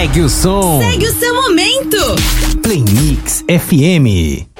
Segue o som. Segue o seu momento. Play Mix FM.